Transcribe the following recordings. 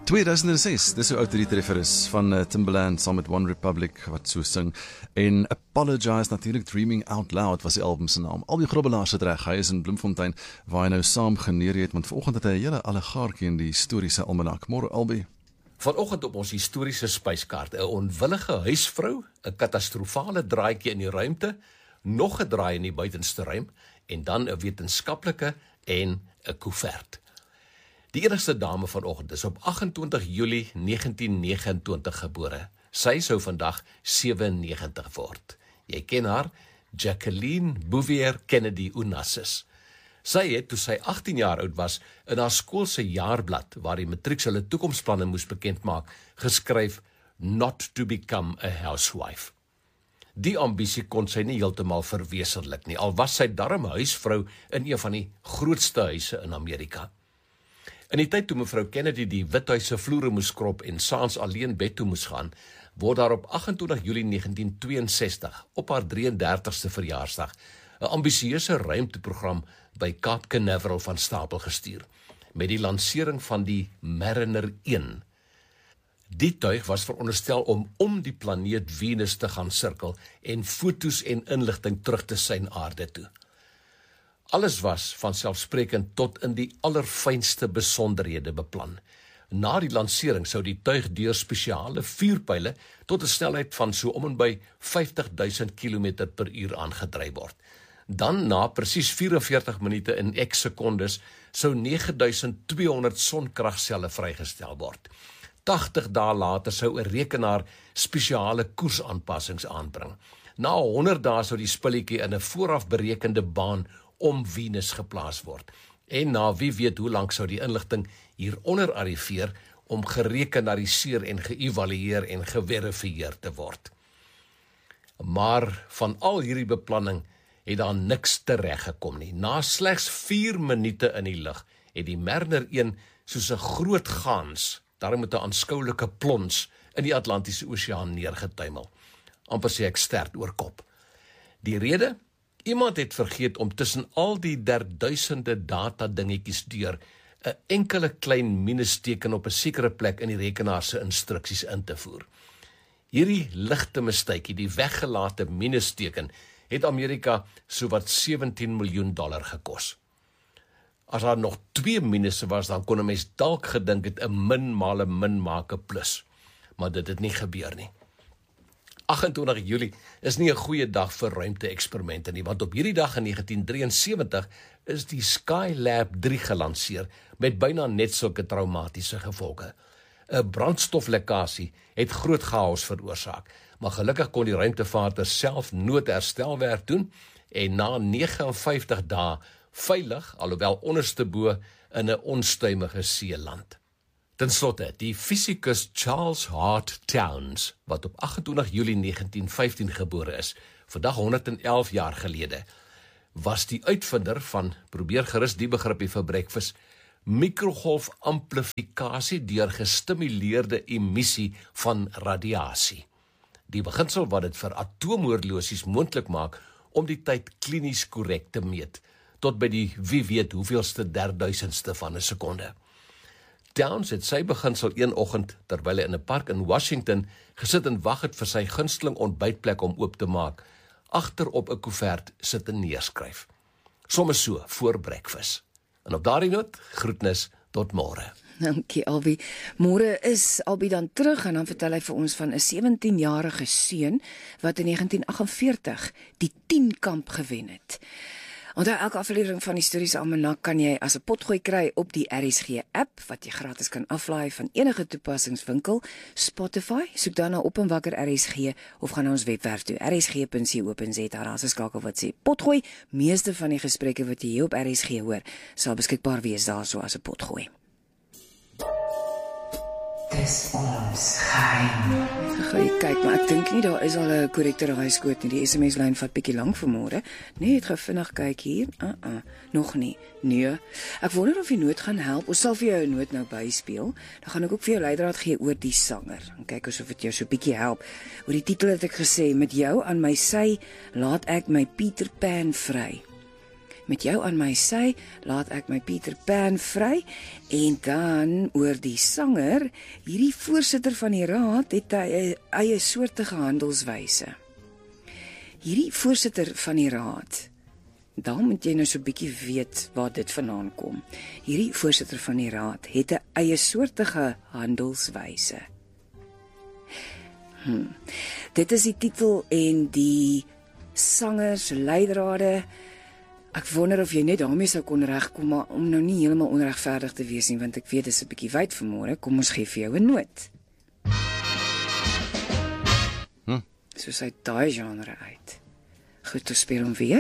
2006, dis hoe oud die treffer is van Timbaland saam met One Republic wat so sing. En Apologize, natuurlik Dreaming Out Loud was die album se naam. Albie Grobbelaar sit reg, hy is in Bloemfontein waar hy nou saam geneer het, want vanoggend het hy 'n hele allegaartjie in die historiese almanak. Môre Albie. Vanoggend op ons historiese spyskaart, 'n onwillige huisvrou, 'n katastrofale draaitjie in die ruimte, nog 'n draai in die buitenste ruim en dan 'n wetenskaplike en 'n koevert. Die enigste dame vanoggend is op 28 Julie 1929 gebore. Sy sou vandag 97 word. Jy ken haar, Jacqueline Bouvier Kennedy Onassis. Sy het, toe sy 18 jaar oud was, in haar skool se jaarblad, waar die matrieks hulle toekomsplanne moes bekendmaak, geskryf, "Not to become a housewife." Die ambisie kon sy nie heeltemal verwesenlik nie, al was sy darm huisvrou in een van die grootste huise in Amerika. In die tyd toe mevrou Kennedy die Withuis se vloere moes skrop en saans alleen bed toe moes gaan, word daar op 28 Julie 1962, op haar 33ste verjaarsdag, 'n ambisieuse ruimteprogram by Cape Canaveral van stapel gestuur, met die lansering van die Mariner 1. Die tuig was veronderstel om die planeet Venus te gaan sirkel en fotos en inligting terug te syn aarde toe. Alles was vanselfsprekend tot in die allerfynste besonderhede beplan. Na die lansering sou die tuig deur spesiale vuurpyle tot 'n snelheid van so om en by 50.000 km per uur aangedryf word. Dan, na presies 44 minute en x sekondes, sou 9200 sonkragcelle vrygestel word. 80 dae later sou 'n rekenaar spesiale koersaanpassings aanbring. Na 100 dae sou die spulletjie in 'n vooraf berekende baan om Venus geplaas word. En na wie weet hoe lank sou die inligting hieronder arriveer om gerekenariseer en geëvalueer en geverifieer te word. Maar van al hierdie beplanning het daar niks tereggekom nie. Na slegs 4 minute in die lug het die Mariner 1 soos 'n groot gans, daarom met 'n aanskoulike plons, in die Atlantiese Oseaan neergetuimel. Amper sê ek stert oor kop. Die rede? Iemand het vergeet om tussen al die duisende data dingetjies deur 'n enkele klein minusteken op 'n sekere plek in die rekenaar se instruksies in te voer. Hierdie ligte mistytjie, die weggelate minusteken, het Amerika sowat $17 miljoen gekos. As daar nog 2 minusse was, dan kon 'n mens dalk gedink het 'n min maal 'n min maak 'n plus. Maar dit het nie gebeur nie. 28 Julie is nie 'n goeie dag vir ruimte-eksperimente nie, want op hierdie dag in 1973 is die Skylab 3 gelanseer met byna net sulke traumatiese gevolge. 'n Brandstoflekkasie het groot chaos veroorsaak, maar gelukkig kon die ruimtevaarters self noodherstelwerk doen en na 59 dae veilig, alhoewel onderste bo, in 'n onstuimige see land. Ten slotte, die fisikus Charles Hart Townes, wat op 28 Julie 1915 gebore is, vandag 111 jaar gelede, was die uitvinder van, probeer gerus die begripie vir breakfast, mikrogolfamplifikasie deur gestimuleerde emissie van radiasie. Die beginsel wat dit vir atoomoorlosies moontlik maak om die tyd klinies korrek te meet, tot by die wie weet hoeveelste 1000ste van 'n sekonde. Townes het sy beginsel een oggend, terwyl hy in 'n park in Washington gesit en wag het vir sy gunsteling ontbytplek om oop te maak, agter op 'n koevert sit en neerskryf. Soms so, voor breakfast. En op daardie noot, groetnis tot môre. Dankie Albie. Môre is Albie dan terug en dan vertel hy vir ons van 'n 17-jarige seun wat in 1948 die 10-kamp gewen het. Onthou, elke aflewering van Historiese Almanak kan jy as 'n potgooi kry op die RSG app, wat jy gratis kan aflaai van enige toepassingswinkel, Spotify, soek daarna op en wakker RSG, of gaan na ons webwerf toe, rsg.co.za, daar is 'n skakel wat sê potgooi. Meeste van die gesprekke wat jy hier op RSG hoor, sal beskikbaar wees daar so as 'n potgooi. Dis ons geheim. Kyk, maar ek dink nie daar is al 'n korrekte raaiskoot nie. Die SMS-lyn vat bietjie lank vanmôre. Nee, ek gaan vinnig kyk hier. Nog nie. Nee. Ek wonder of die noot gaan help. Ons sal vir jou 'n noot nou byspeel. Dan gaan ek ook vir jou leidraad gee oor die sanger. En kyk asof dit jou so bietjie help. Oor die titel het ek gesê, met jou aan my sy, laat ek my Peter Pan vry. Met jou aan my sy, laat ek my Peter Pan vry, en dan oor die sanger, hierdie voorsitter van die raad het 'n eie soortige handelswyse. Hierdie voorsitter van die raad, dan moet jy nou so 'n bietjie weet waar dit vandaan kom. Hierdie voorsitter van die raad het 'n eie soortige handelswyse. Dit is die titel en die sangers, leidrade. Ek wonder of jy net daarmee sou kon regkom, maar om nou nie heeltemal onregverdig te wees nie, want ek weet dit is 'n bietjie wyd vanmôre. Kom ons gee vir jou 'n noot. So sy daai genre uit. Goed, ons speel hom weer.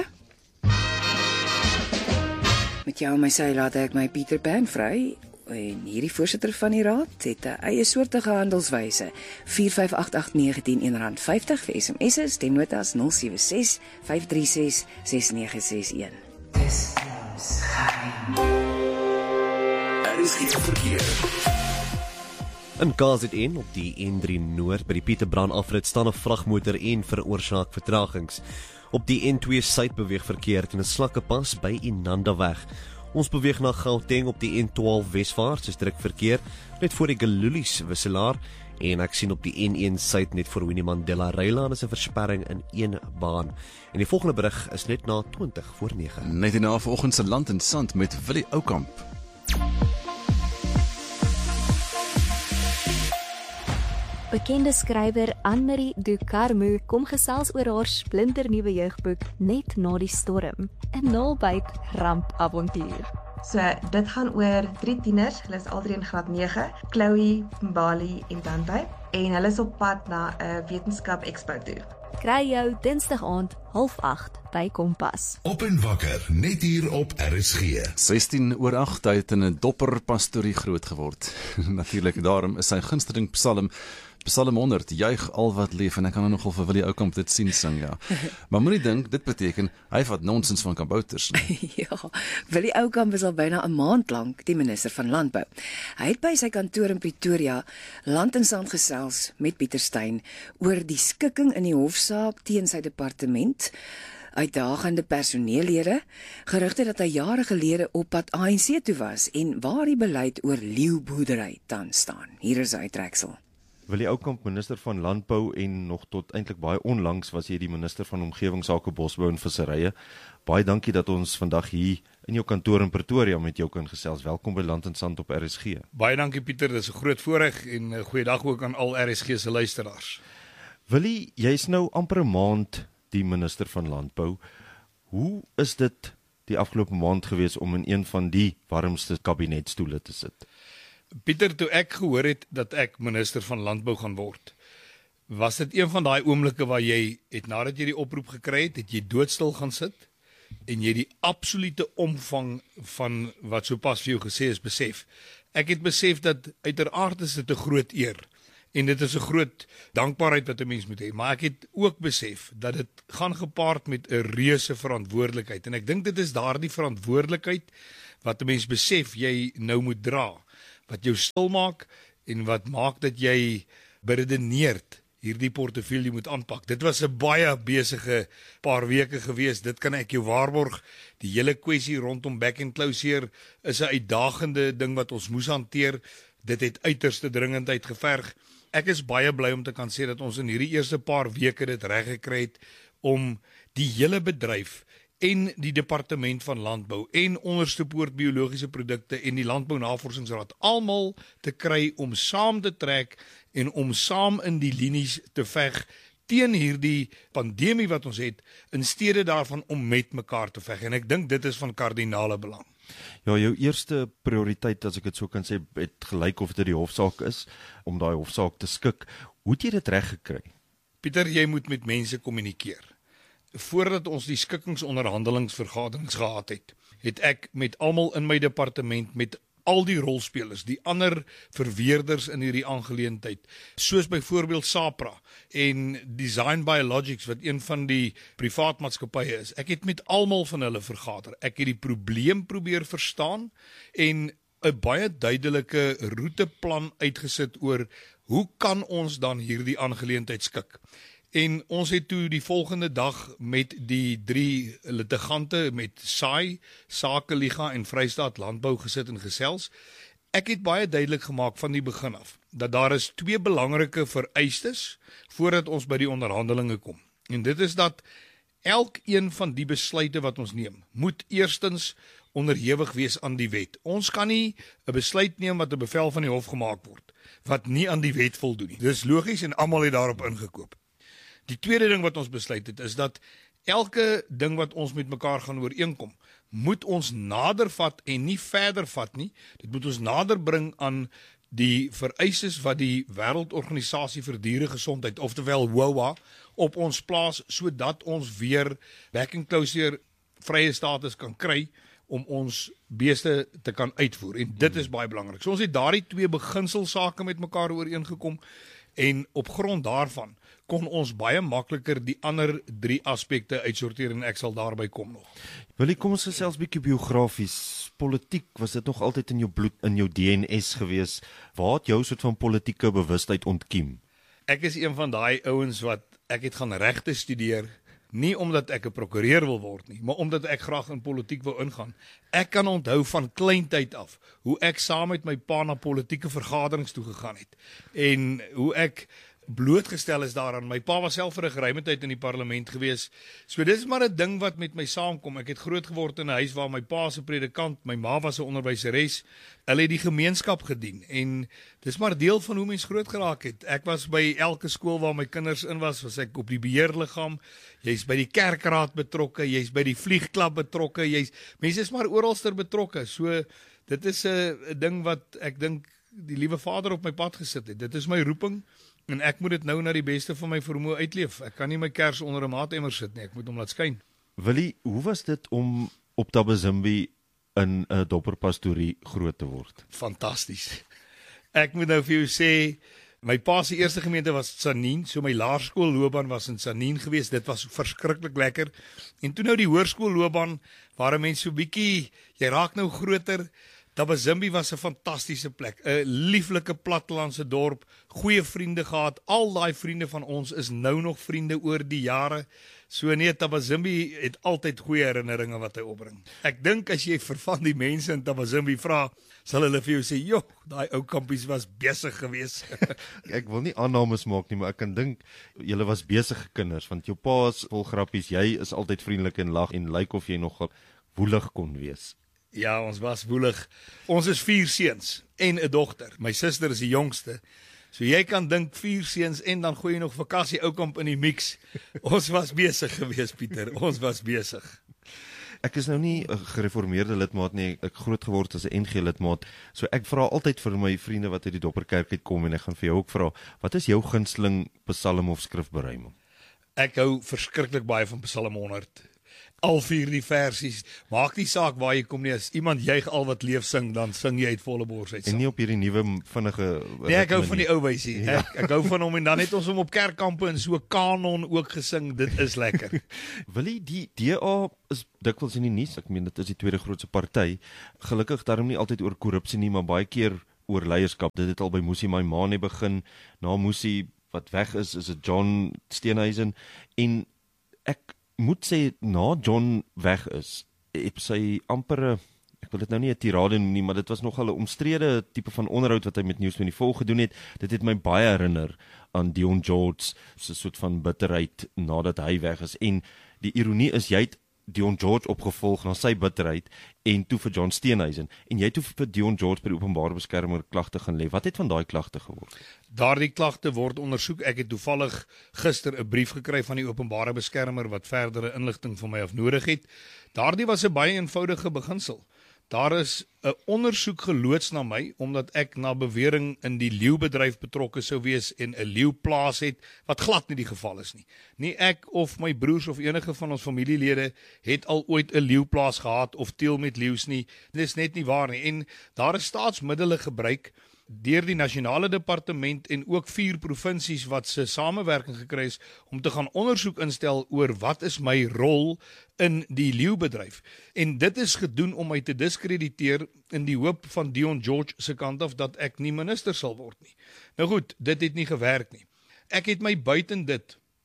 Met jou en my sy laat ek my Peter Pan vry, en hierdie voorsitter van die raad het 'n eie soortige handelswyse. 4588910 R50 vir SMS'e, stemnotas 076 536 6961. Dis ons geheim. Is geen verkeer. In KZN op die N3 Noord by die Pieterbrand afrit staan 'n vragmotor en veroorsaak vertragings. Op die N2 Suid beweeg verkeer teen 'n slakkepas by Inandaweg. Ons beweeg na Gauteng op die N12 Weswaarts, is druk verkeer net voor die Galulies wisselaar, en ek sien op die N1 Suid net voor Winnie Mandela Rylaan is 'n versperring in een baan. En die volgende berig is net na 20 voor 9. Net hierna vanoggend se Land en Sand met Willie Oukamp. Bekende skrywer Anne-Marie Ducarmu kom gesels oor haar splinternuwe jeugboek Net na die storm, 'n nabyt rampavontuur. So dit gaan oor 3 tieners, hulle is albei in graad 9, Chloe, Mbali en Danby, en hulle is op pad na 'n wetenskap expo toe. Kry jou Dinsdag aand 7:30 by Kompas. Op en wakker, net hier op RSG. 16:08, hy het in 'n dopper pastorie groot geword. Natuurlik, daarom is sy gunsteling psalm Psalm 100, juig al wat leef, en ek kan nou nogal vir Willie Oukamp dit sien sing, ja. Maar moenie dink, dit beteken, hy vat nonsens van kabouters. Ja, Willie Oukamp is al byna 'n maand lank die minister van Landbou. Hy het by sy kantoor in Pretoria Land en Sand gesels met Pieter Steyn oor die skikking in die hofsaak teen sy departement, uitdagende personeellede, gerugte dat hy jare gelede op pad ANC toe was en waar die beleid oor leeuboerdery tans staan. Hier is 'n uittreksel. Willie Oukamp, minister van Landbou, en nog tot eintlik baie onlangs was hy die minister van Omgewingsake, Bosbou en Visserye. Baie dankie dat ons vandag hier in jou kantoor in Pretoria met jou kan gesels. Welkom by Land en Sand op RSG. Baie dankie Pieter, dis 'n groot voorreg en 'n goeiedag ook aan al RSG se luisteraars. Willie, jy's nou amper 'n maand die minister van Landbou. Hoe is dit die afgelope maand gewees om in een van die warmste kabinetstoele te sit? Pieter, toe ek gehoor het dat ek minister van Landbou gaan word, was dit een van daai oomblikke waar jy het, nadat jy die oproep gekry het jy doodstil gaan sit en jy die absolute omvang van wat sopas vir jou gesê is besef. Ek het besef dat uiteraard is dit 'n groot eer en dit is 'n groot dankbaarheid wat 'n mens moet hê, maar ek het ook besef dat dit gaan gepaard met 'n reuse verantwoordelikheid, en ek dink dit is daardie verantwoordelikheid wat 'n mens besef jy nou moet dra, wat jou stil maak en wat maak dat jy beredeneerd hierdie portefeulje moet aanpak. Dit was 'n baie besige paar weke gewees, dit kan ek jou waarborg. Die hele kwessie rondom back and closure is 'n uitdagende ding wat ons moes hanteer. Dit het uiterste dringendheid geverg. Ek is baie bly om te kan sê dat ons in hierdie eerste paar weke dit reg gekry het om die hele bedryf en die departement van landbou en onderste poort biologiese produkte en die landbounavorsingsraad almal te kry om saam te trek en om saam in die linies te veg teen hierdie pandemie wat ons het, in steede daarvan om met mekaar te veg, en ek dink dit is van kardinale belang. Ja, jou eerste prioriteit, as ek dit so kan sê, het gelyk of dit die hofsaak is, om daai hofsaak te skik. Hoe het jy dit reg gekry? Pieter, jy moet met mense kommunikeer. Voordat ons die skikkingsonderhandelingsvergaderings gehad het, het ek met almal in my departement, met al die rolspelers, die ander verweerders in hierdie aangeleentheid, soos byvoorbeeld SAPRA en Design Biologics, wat een van die privaatmaatskappye is. Ek het met almal van hulle vergader. Ek het die probleem probeer verstaan en 'n baie duidelike roeteplan uitgesit oor hoe kan ons dan hierdie aangeleentheid skik. En ons het toe die volgende dag met die 3 litigante met SAI, Sakeliga en Vrystaat Landbou gesit en gesels. Ek het baie duidelik gemaak van die begin af dat daar is 2 belangrike vereistes voordat ons by die onderhandelinge kom. En dit is dat elkeen van die besluite wat ons neem, moet eerstens onderhewig wees aan die wet. Ons kan nie 'n besluit neem wat 'n bevel van die hof gemaak word, wat nie aan die wet voldoen nie. Dis logies en almal het daarop ingekoop. Die tweede ding wat ons besluit het, is dat elke ding wat ons met mekaar gaan ooreenkom, moet ons nader vat en nie verder vat nie. Dit moet ons nader bring aan die vereistes wat die Wêreldorganisasie vir Dieregesondheid, oftewel WOA, op ons plaas, sodat ons weer back and closure vrye status kan kry om ons beeste te kan uitvoer. En dit is baie belangrik. So ons het daardie 2 beginselsake met mekaar ooreengekom en op grond daarvan kon ons baie makliker die ander 3 aspekte uitsorteer en ek sal daarby kom nog. Wil jy kom ons gesels bietjie biografies? Politiek, was dit nog altyd in jou bloed, in jou DNS gewees? Waar het jou soort van politieke bewustheid ontkiem? Ek is een van daai ouens wat ek het gaan regte studeer, nie omdat ek 'n prokureur wil word nie, maar omdat ek graag in politiek wou ingaan. Ek kan onthou van kleintyd af hoe ek saam met my pa na politieke vergaderings toe gegaan het en hoe ek blootgestel is daaraan. My pa was self vir 'n geruime tyd in die parlement gewees. So dis maar 'n ding wat met my saamkom. Ek het groot geword in 'n huis waar my pa se predikant, my ma was 'n onderwyseres. Hulle het die gemeenskap gedien en dis maar deel van hoe mens groot geraak het. Ek was by elke skool waar my kinders in was ek op die beheerliggaam. Jy's by die kerkraad betrokke, jy's by die vliegklub betrokke, mense is maar oralster betrokke. So dit is 'n ding wat ek dink die liewe Vader op my pad gesit het. Dit is my roeping. En ek moet dit nou na die beste van my vermoë uitleef. Ek kan nie my kers onder 'n maatemmer sit nie, ek moet hom laat skyn. Willie, hoe was dit om op Thabazimbi in 'n dopperpastorie groot te word? Fantasties. Ek moet nou vir jou sê, my pa se eerste gemeente was Tsanin, so my laerskoolloopbaan was in Tsanin geweest. Dit was verskriklik lekker. En toe nou die hoërskoolloopbaan, waar 'n mens so bietjie, jy raak nou groter. Thabazimbi was 'n fantastiese plek, 'n lieflike plattelandse dorp, goeie vriende gehad. Al daai vriende van ons is nou nog vriende oor die jare. So nee, Thabazimbi het altyd goeie herinneringe wat hy opbring. Ek dink as jy vir van die mense in Thabazimbi vra, sal hulle vir jou sê, "Joh, daai ou kampies was besig geweest." Ek wil nie aannames maak nie, maar ek kan dink julle was besige kinders, want jou pa is vol grappies, jy is altyd vriendelik en lag en lyk of jy nogal woelig kon wees. Ja, ons was woelig. Ons is 4 seuns en 'n dogter. My suster is die jongste. So jy kan dink 4 seuns en dan gooi jy nog vakansie oukamp in die mix. Ons was besig geweest, Pieter. Ons was besig. Ek is nou nie 'n gereformeerde lidmaat nie, ek groot geword as 'n NG lidmaat. So ek vra altyd vir my vriende wat uit die Dopperkerk uitkom en ek gaan vir jou ook vra, wat is jou gunsteling psalm of skrifberuiming? Ek hou verskriklik baie van Psalm 100. Al 4 die versies. Maak nie saak waar jy kom nie, as iemand juig al wat leef sing, dan sing jy uit volle bors uit. En nie op hierdie nuwe vinnige... Nee, ek hou van die ou wysie. Ja. Ek hou van hom en dan het ons hom op kerkkampe en so kanon ook gesing. Dit is lekker. Willie, die DA is dikwels in die nuus. Ek meen dit is die tweede grootste party. Gelukkig daarom nie altyd oor korrupsie nie, maar baie keer oor leierskap. Dit het al by Musi Maimane begin. Na Musi wat weg is dit John Steenhuisen en ek moet sê, na John weg is, het sy ampere, ek wil dit nou nie 'n tirade noem nie, maar dit was nogal 'n omstrede tipe van onderhoud wat hy met News24 gedoen het. Dit het my baie herinner aan Dion George se soort van bitterheid nadat hy weg is. En die ironie is, jy het Dion George opgevolg na sy bitterheid en toe vir John Steenhuisen. En jy toe vir Dion George by die openbare beskermer klagte gaan lê. Wat het van daai klagte geword? Daardie klagte word ondersoek. Ek het toevallig gister 'n brief gekry van die openbare beskermer wat verdere inligting van my af nodig het. Daardie was 'n baie eenvoudige beginsel. Daar is 'n ondersoek geloods na my, omdat ek na bewering in die leeubedryf betrokke sou wees en 'n leeuplaas het, wat glad nie die geval is nie. Nie ek of my broers of enige van ons familielede het al ooit 'n leeuplaas gehad of teel met leeu's nie. Dit is net nie waar nie. En daar is staatsmiddele gebruik deur die nasionale departement en ook 4 provinsies wat se samewerking gekry is om te gaan ondersoek instel oor wat is my rol in die leeubedryf. En dit is gedoen om my te diskrediteer in die hoop van Dion George se kant af dat ek nie minister sal word nie. Nou goed, dit het nie gewerk nie. Ek het my buiten dit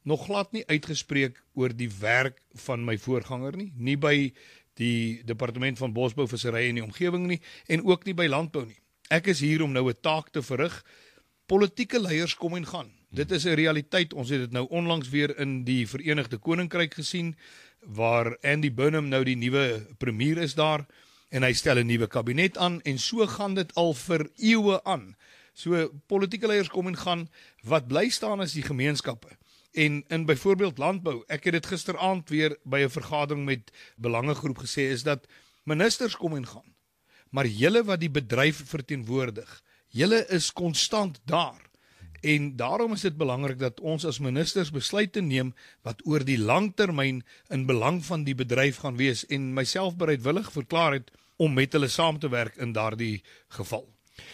nog glad nie uitgespreek oor die werk van my voorganger nie by die Departement van Bosbou, Visserry en die Omgewing nie, en ook nie by Landbou nie. Ek is hier om nou 'n taak te verrig. Politieke leiers kom en gaan. Dit is 'n realiteit. Ons het dit nou onlangs weer in die Verenigde Koninkryk gesien, waar Andy Burnham nou die nuwe premier is daar, en hy stel 'n nuwe kabinet aan, en so gaan dit al vir eeue aan. So politieke leiers kom en gaan, wat bly staan is die gemeenskappe. En in byvoorbeeld landbou, ek het dit gisteraand weer by 'n vergadering met belangegroep gesê, is dat ministers kom en gaan, maar julle wat die bedryf verteenwoordig, julle is konstant daar. En daarom is dit belangrik dat ons as ministers besluite neem wat oor die langtermyn in belang van die bedryf gaan wees, en myself bereidwillig verklaar het om met hulle saam te werk in daardie geval.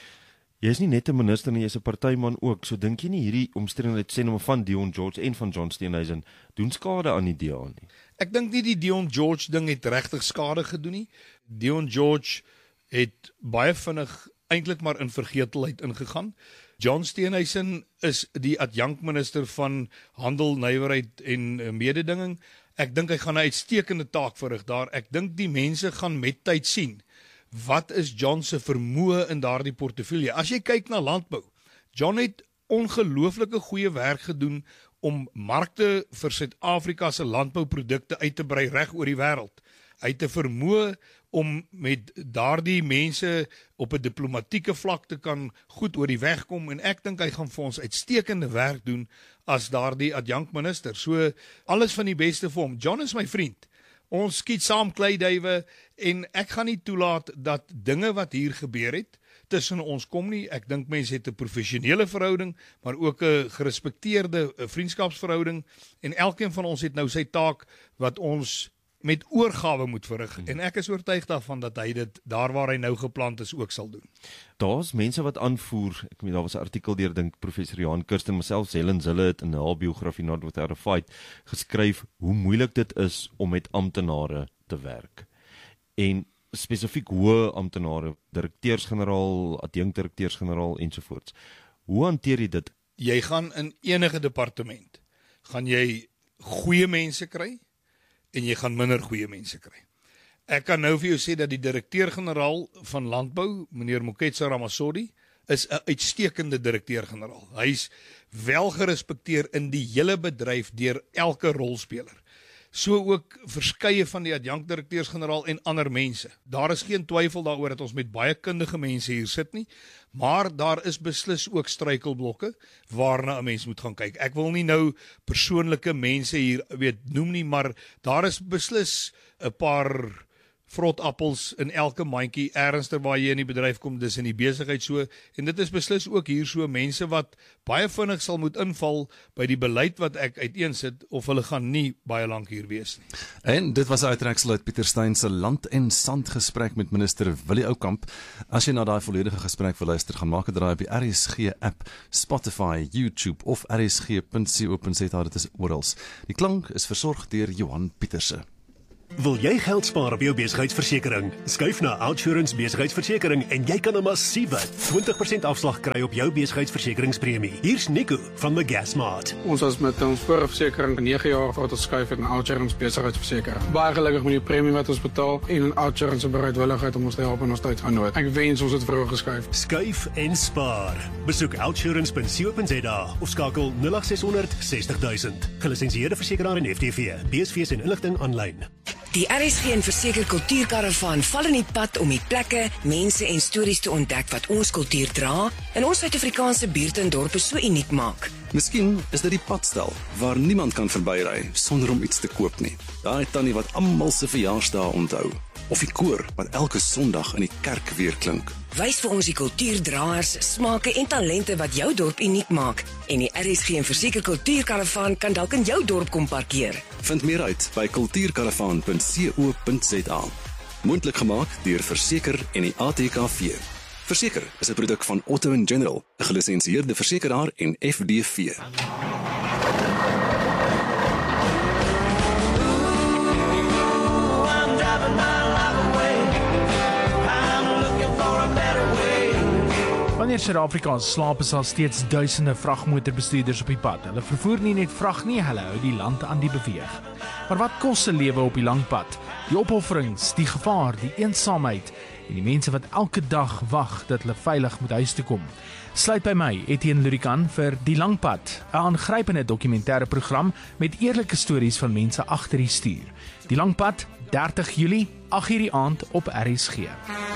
Jy is nie net 'n minister nie, jy is 'n partyman ook, so dink jy nie hierdie omstrengeldheid sê nou van Dion George en van John Steenhuisen doen skade aan die DA nie? Ek dink nie die Dion George ding het regtig skade gedoen nie. Dion George het baie vinnig eintlik maar in vergetelheid ingegaan. John Steenhuisen is die adjunkminister van Handel, Nywerheid en Mededinging. Ek dink hy gaan 'n uitstekende taak verrig daar. Ek dink die mense gaan met tyd sien wat is John se vermoë in daardie portefeulje. As jy kyk na landbou, John het ongelooflike goeie werk gedoen om markte vir Suid-Afrika se landbouprodukte uit te brei reg oor die wêreld. Hy het 'n vermoë om met daardie mense op 'n diplomatieke vlak te kan goed oor die weg kom, en ek dink hy gaan vir ons uitstekende werk doen as daardie adjunkminister. So alles van die beste vir hom. John is my vriend. Ons skiet saam kleiduwe, en ek gaan nie toelaat dat dinge wat hier gebeur het tussen ons kom nie. Ek dink mense het 'n professionele verhouding, maar ook 'n gerespekteerde vriendskapsverhouding, en elkeen van ons het nou sy taak wat ons met oorgawe moet verrig, en ek is oortuig daarvan dat hy dit daar waar hy nou geplant is ook sal doen. Daar's mense wat aanvoer, ek meen daar was 'n artikel deur dink professor Johan Kirsten, myself Helen Zille het in haar biografie Not Without a Fight geskryf hoe moeilik dit is om met amptenare te werk. En spesifiek hoë amptenare, direkteurs-generaal, adjunkdirekteurs-generaal ensovoorts. Hoe hanteer jy dit? Jy gaan in enige departement, gaan jy goeie mense kry, en jy gaan minder goeie mense kry. Ek kan nou vir jou sê dat die direkteur-generaal van landbou, meneer Moketsa Ramasodi, is 'n uitstekende direkteur-generaal. Hy's wel gerespekteer in die hele bedryf deur elke rolspeler. So ook verskeie van die adjunkdirekteurs-generaal en ander mense. Daar is geen twyfel daaroor dat ons met baie kundige mense hier sit nie, maar daar is beslis ook struikelblokke waarna 'n mens moet gaan kyk. Ek wil nie nou persoonlike mense hier noem nie, maar daar is beslis 'n paar vrotappels in elke mandjie ernstig waar jy in die bedryf kom, dis in die besigheid so, en dit is beslis ook hier so mense wat baie vinnig sal moet inval by die beleid wat ek uiteensit, of hulle gaan nie baie lank hier wees nie. En dit was 'n uittreksel uit Pieter Steyn se land en sand gesprek met minister Willie Oukamp. As jy na daai volledige gesprek wil luister, gaan maak 'n draai op die RSG app, Spotify, YouTube of rsg.co.za, dit is oral. Die klank is versorg deur Johan Pieterse. Wil jy geld spaar op jou besigheidsversekering? Skuif na Outsurance Besigheidsversekering en jy kan 'n massiewe 20% afslag kry op jou besigheidsversekeringspremie. Hier's Nico van Megasmart. Ons was met ons vorige versekering 9 jaar voor ons skuif het na Outsurance Besigheidsversekering. Baie gelukkig met die premie wat ons betaal en Outsurance se bereidwilligheid om ons te help in ons tyd van nood. Ek wens ons het vroeër geskuif. Skuif en spaar. Besoek outsurance.co.za of skakel 0800 60 000. Gelisensieerde versekeraar en FTV. BSV's en inligting aanlyn. Die RSG en Verseker Kultuurkaravaan val in die pad om die plekke, mense en stories te ontdek wat ons kultuur dra en ons Suid-Afrikaanse buurte en dorpe so uniek maak. Miskien is dit die padstal waar niemand kan verbyry sonder om iets te koop nie. Daai tannie wat almal se verjaarsdae onthou. Of die koor wat elke Sondag in die kerk weer klink. Wys vir ons die kultuurdraers, smake en talente wat jou dorp uniek maak. En die RSG en Verseker Kultuurkaravaan kan dalk in jou dorp kom parkeer. Vind meer uit by kultuurkaravaan.co.za. Moontlik gemaak deur Verseker en die ATKV. Verseker is 'n produk van Otto & General, 'n gelisensieerde versekeraar en FDV. Wanneer Suid-Afrika slaap, is daar steeds duisende vragmotorbestuurders op die pad. Hulle vervoer nie net vrag nie, hulle hou die land aan die beweeg. Maar wat kos 'n lewe op die lang pad? Die opofferings, die gevaar, die eensaamheid en die mense wat elke dag wag dat hulle veilig moet huis toe kom. Sluit by my, Etienne Lurikan, vir Die Lang Pad, 'n aangrypende dokumentêre program met eerlike stories van mense agter die stuur. Die Lang Pad, 30 Julie, 8:00 die aand op RSG.